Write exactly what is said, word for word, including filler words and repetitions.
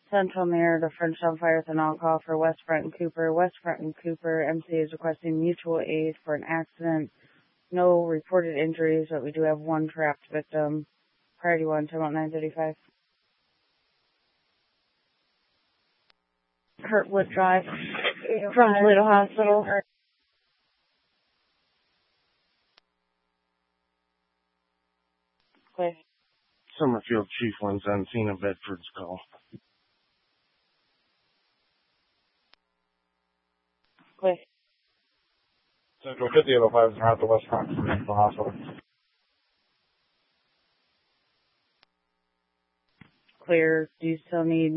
Central near the Frenchtown Fire with an on-call for West Front and Cooper. West Front and Cooper M C is requesting mutual aid for an accident. No reported injuries, but we do have one trapped victim. Priority one, time out nine thirty-five. Kurtwood Drive from Toledo Hospital. Clear. Summerfield Chief one's on scene of Bedford's call. Clear. Central fifty oh five is around the West Front from the hospital. Clear. Do you still need